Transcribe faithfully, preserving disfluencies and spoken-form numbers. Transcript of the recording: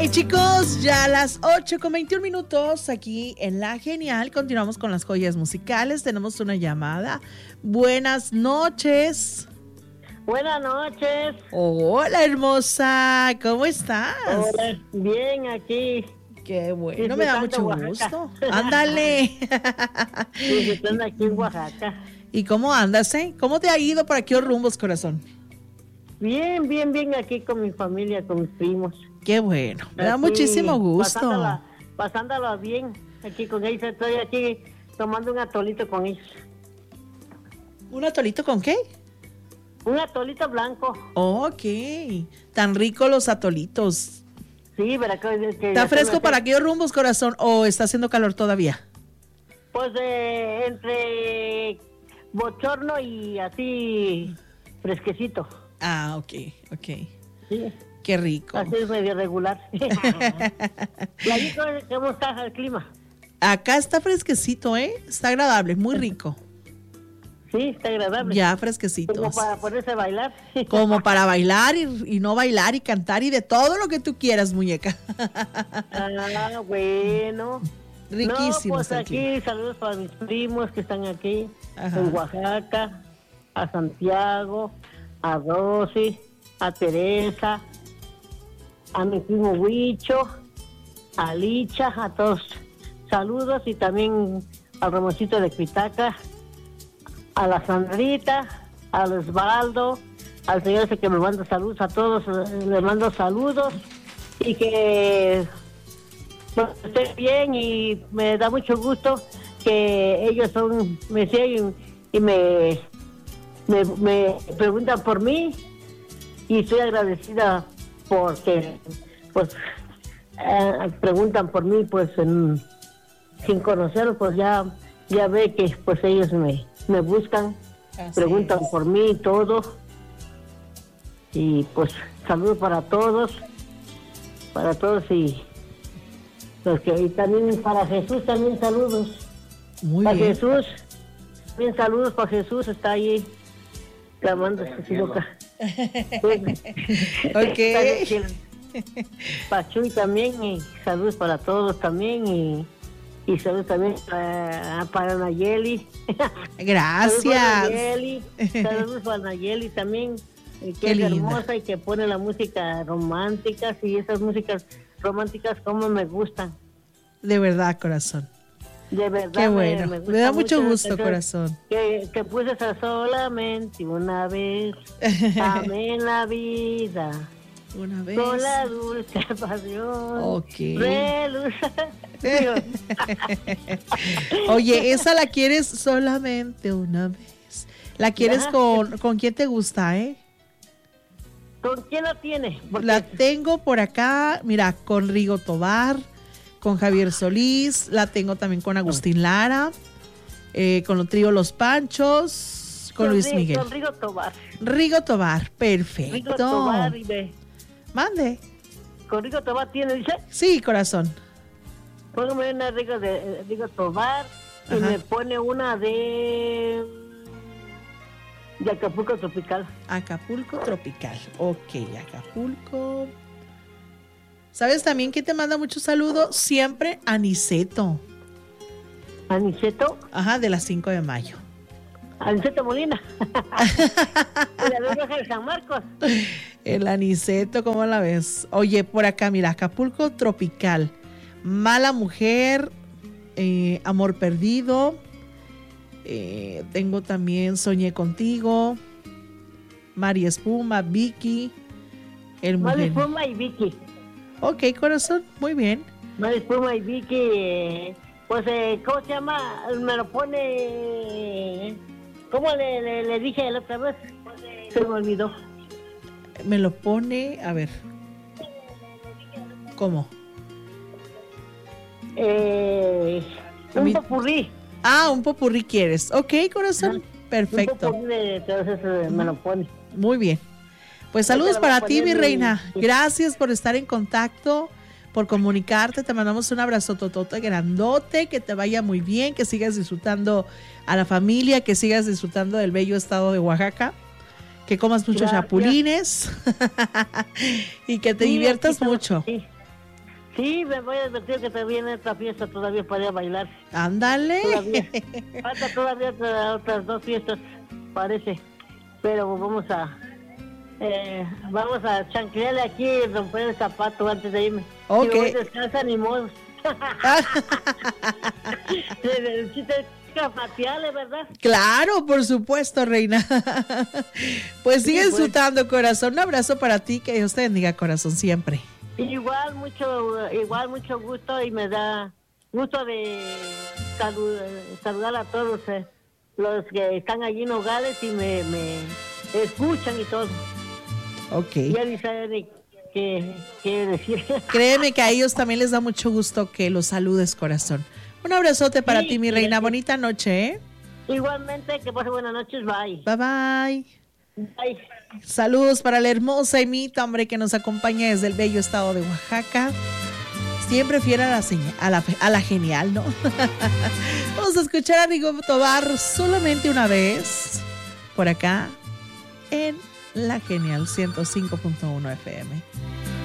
Hey chicos, ya a las ocho con veintiún minutos aquí en La Genial. Continuamos con las joyas musicales. Tenemos una llamada. Buenas noches. Buenas noches. Hola hermosa, ¿cómo estás? Hola, bien aquí. Qué bueno, me da mucho Oaxaca. gusto. Ándale. Visitando aquí en Oaxaca. ¿Y cómo andas, eh? ¿Cómo te ha ido por aquellos rumbos, corazón? Bien, bien, bien aquí con mi familia, con mis primos. Qué bueno, me da Aquí, muchísimo gusto. Pasándola, pasándola bien aquí con ellos. Estoy aquí tomando un atolito con ellos. ¿Un atolito con qué? Un atolito blanco. Ok, tan rico los atolitos. Sí, ¿verdad? Que, que ¿Está fresco hace- para aquellos rumbos, corazón, o está haciendo calor todavía? Pues eh, entre bochorno y así fresquecito. Ah, ok, ok. Sí, Qué rico. así es medio regular. ¿Y ahí cómo- cómo está el clima? Acá está fresquecito, ¿eh? Está agradable, muy rico. Sí, está agradable. Ya fresquecito. Como para ponerse a bailar. Como para bailar y, y no bailar y cantar y de todo lo que tú quieras, muñeca. Ah, bueno. Riquísimo No, pues está el clima. aquí saludos para mis primos que están aquí Ajá. en Oaxaca, a Santiago, a Rosy, a Teresa, a mi primo Huicho, a Licha, a todos. Saludos y también al Ramoncito de Cuitaca, a la Sandrita, al Osvaldo, al señor ese que me manda saludos, a todos eh, les mando saludos y que pues, estén bien, y me da mucho gusto que ellos son, me siguen y me, me, me preguntan por mí, y estoy agradecida porque pues eh, preguntan por mí, pues en- sin conocerlos, pues ya ya ve que pues ellos me, me buscan, Así preguntan es. por mí y todo, y pues saludos para todos, para todos, y los que y también para Jesús también saludos. Muy Para bien. Jesús, bien saludos para Jesús, está ahí clamando su boca. Ok. Para Chuy también, y saludos para todos también, y, y saludos también para, para Nayeli. Saludos para Gracias. Nayeli, saludos para Nayeli también, eh, que Qué es linda. hermosa y que pone la música romántica, y esas músicas románticas como me gustan. De verdad, corazón. De verdad, Qué me- bueno. me, Me, gusta da mucho gusto, entonces, corazón. Que, que puse esa solamente una vez. Amé la vida Una vez. con la dulce pasión. Ok. de luz. Oye, esa la quieres solamente una vez. La quieres Ya. con, con quién te gusta, ¿eh? ¿Con quién la tiene? Porque La tengo por acá, mira, con Rigo Tobar, con Javier Solís, la tengo también con Agustín Lara, eh, con el trío Los Panchos, con Luis Ri- Miguel. Con Rigo Tobar. Rigo Tobar, Rigo perfecto. Tobar, y ve. Mande. Con Rigo Tobar tiene, dice. Sí, corazón. Póngame una Rigo de Rigo Tobar, y Ajá. me pone una de. De Acapulco Tropical. Acapulco Tropical. Ok, Acapulco. ¿Sabes también que te manda muchos saludos? Siempre Aniceto. Aniceto. Ajá, de las cinco de mayo. Aniceto Molina. De la Vieja de San Marcos. El Aniceto, ¿cómo la ves? Oye, por acá, mira, Acapulco Tropical. Mala Mujer, eh, Amor Perdido. Eh, tengo también Soñé Contigo. María Espuma, Vicky. El Mari Mujer. Espuma y Vicky. Ok, corazón, muy bien. Mari Espuma y Vicky, eh, pues, eh, ¿cómo se llama? Me lo pone. ¿Cómo le, le, le dije la otra vez? Se me olvidó. Me lo pone, a ver. ¿Cómo? Eh, un Mi- popurrí. Ah, un popurrí quieres. Ok, corazón. Perfecto. Un popurrí de todos esos me lo pone. Muy bien. Pues Ahorita saludos le voy a para ti, poner mi mi- reina. Gracias por estar en contacto, por comunicarte. Te mandamos un abrazo totote grandote, que te vaya muy bien, que sigas disfrutando a la familia, que sigas disfrutando del bello estado de Oaxaca, que comas muchos Gracias. chapulines y que te Sí, diviertas aquí estamos, mucho. sí. Sí, me voy a advertir que te viene esta fiesta todavía para bailar. Ándale. Todavía. Falta todavía otra- otras dos fiestas, parece. Pero vamos a eh, vamos a chanclearle aquí y romper el zapato antes de irme. Ok. Si voy descansa ni modo. El chiste es zapatearle, ¿verdad? Claro, por supuesto, reina. Pues sigue Sí, pues. disfrutando, corazón. Un abrazo para ti, que Dios te bendiga, corazón, siempre. Igual mucho, igual mucho gusto y me da gusto de salud- saludar a todos eh, los que están allí en Nogales y me, me escuchan y todo. Ok. Ya ni saben qué, qué decir. Créeme que a ellos también les da mucho gusto que los saludes, corazón. Un abrazote para Sí, ti, mi sí, reina. sí. Bonita noche, ¿eh? Igualmente, que pasen buenas noches, bye. Bye, bye. Bye. Saludos para la hermosa Emita, hombre, que nos acompaña desde el bello estado de Oaxaca. Siempre fiel a la, seña- a la, a la genial, ¿no? Vamos a escuchar a Rigo Tobar solamente una vez por acá en la genial ciento cinco punto uno F M.